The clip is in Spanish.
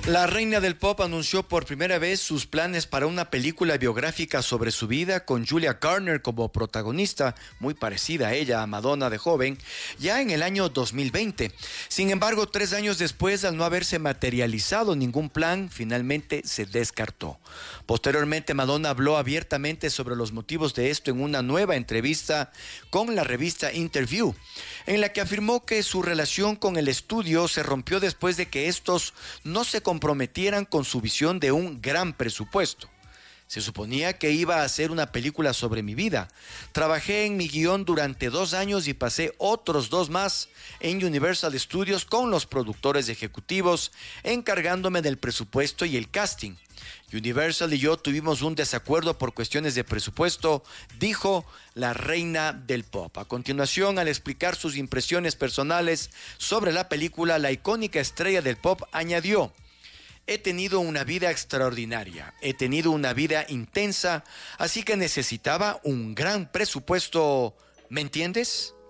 La reina del pop anunció por primera vez sus planes para una película biográfica sobre su vida con Julia Garner como protagonista, muy parecida a ella, a Madonna de joven, ya en el año 2020. Sin embargo, 3 años después, al no haberse materializado ningún plan, finalmente se descartó. Posteriormente, Madonna habló abiertamente sobre los motivos de esto en una nueva entrevista con la revista Interview, en la que afirmó que su relación con el estudio se rompió después de que estos no se comprometieran con su visión de un gran presupuesto. Se suponía que iba a hacer una película sobre mi vida. Trabajé en mi guión durante 2 años y pasé otros 2 más en Universal Studios con los productores ejecutivos, encargándome del presupuesto y el casting. Universal y yo tuvimos un desacuerdo por cuestiones de presupuesto, dijo la reina del pop. A continuación, al explicar sus impresiones personales sobre la película, la icónica estrella del pop añadió: he tenido una vida extraordinaria, he tenido una vida intensa, así que necesitaba un gran presupuesto, ¿me entiendes?